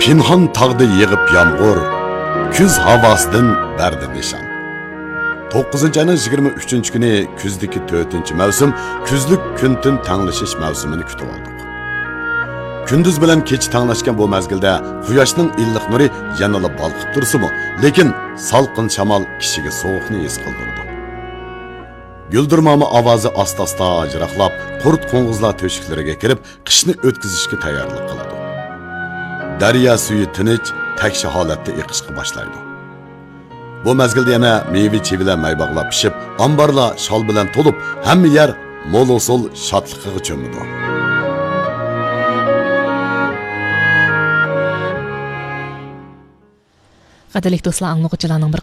Pinhon tog'da yig'ib yomg'ir, kuz havosidan berdi nishon. 9-ayning 23-kuni kuzdagi 4-mavsum, kuzlik kun-tun tanglashish mavsumini kutib oldik. Kunduz bilan kech tanglashgan bu mezgilda quyoshning illiq nuri yanada balqib tursa-mu, lekin salqin shamol kishiga sovuqni his qildirdi. Güldürmamı ovozi asta-asta ajraqlab, qurt qo'ng'izlar to'shiklariga kirib, qishni o'tkazishga tayyorlik qiladi. Daryo suvi tinch, takshi holatda eqishga boshlaydi. Bu mezgilda yana meva-chevalar maybog'lab pishib, omborlar shol bilan to'lib, hamma yer mo'l-o'sul shodligiga cho'midi. Qadrli do'stlar, anglag'uchilarning bir